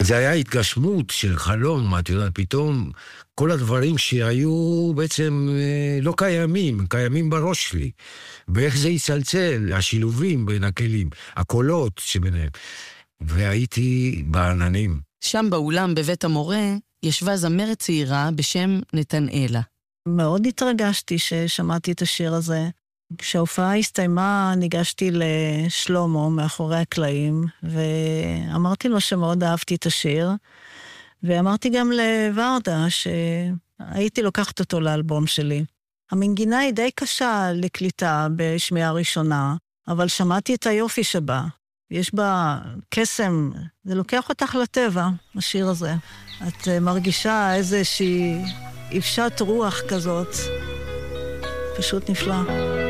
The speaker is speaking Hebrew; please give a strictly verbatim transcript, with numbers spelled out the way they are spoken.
זה היה התגשמות של חלום, את יודעת, פתאום כל הדברים שהיו בעצם לא קיימים, קיימים בראש שלי. ואיך זה יצלצל, השילובים בין הכלים, הקולות שביניהם. והייתי בעננים. שם באולם בבית המורה ישבה זמרת צעירה בשם נתנאלה. מאוד התרגשתי ששמעתי את השיר הזה. כשההופעה הסתיימה, ניגשתי לשלומו מאחורי הקלעים, ואמרתי לו שמאוד אהבתי את השיר, ואמרתי גם לוורדה שהייתי לוקחת אותו לאלבום שלי. המנגינה היא די קשה לקליטה בשמיעה ראשונה, אבל שמעתי את היופי שבה. יש בה קסם, זה לוקח אותך לטבע, השיר הזה. את מרגישה איזושהי אפשת רוח כזאת, פשוט נפלא.